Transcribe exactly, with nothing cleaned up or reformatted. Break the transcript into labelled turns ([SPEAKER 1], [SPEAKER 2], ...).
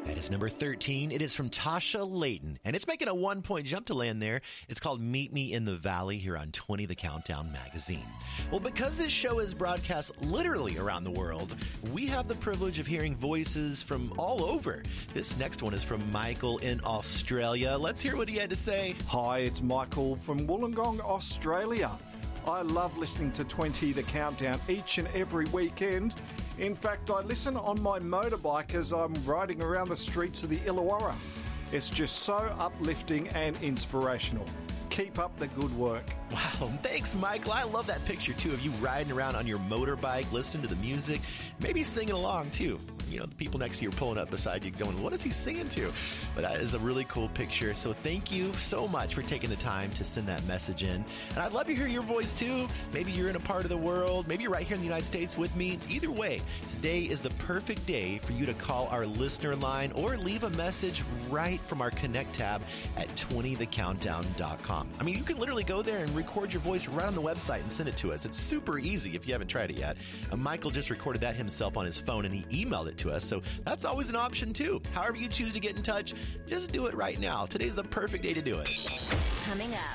[SPEAKER 1] That is number thirteen. It is from Tasha Layton, and it's making a one-point jump to land there. It's called Meet Me in the Valley here on twenty The Countdown magazine. Well, because this show is broadcast literally around the world, we have the privilege of hearing voices from all over. This next one is from Michael in Australia. Let's hear what he had to say.
[SPEAKER 2] Hi, it's Michael from Wollongong, Australia. I love listening to twenty The Countdown each and every weekend. In fact, I listen on my motorbike as I'm riding around the streets of the Illawarra. It's just so uplifting and inspirational. Keep up the good work.
[SPEAKER 1] Wow, thanks, Michael. I love that picture, too, of you riding around on your motorbike, listening to the music, maybe singing along, too. You know, the people next to you are pulling up beside you going, what is he singing to? But that is a really cool picture. So thank you so much for taking the time to send that message in. And I'd love to hear your voice, too. Maybe you're in a part of the world. Maybe you're right here in the United States with me. Either way, today is the perfect day for you to call our listener line or leave a message right from our Connect tab at twenty the countdown dot com. I mean, you can literally go there and record your voice right on the website and send it to us. It's super easy if you haven't tried it yet. Uh, Michael just recorded that himself on his phone and he emailed it to us. So that's always an option too. However you choose to get in touch, just do it right now. Today's the perfect day to do it.
[SPEAKER 3] Coming up.